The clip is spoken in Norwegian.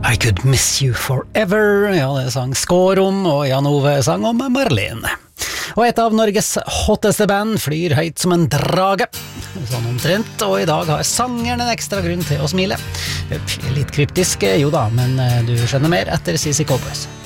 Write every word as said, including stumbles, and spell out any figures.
I Could Miss You Forever, ja det sang Skår om, og Jan Ove sang om Marlene. Og et av Norges hotteste band flyr høyt som en drage, sånn omtrent, og i dag har sangeren en ekstra grunn til å smile. Litt kryptisk, jo da, men du skjønner mer etter C C Cowboys.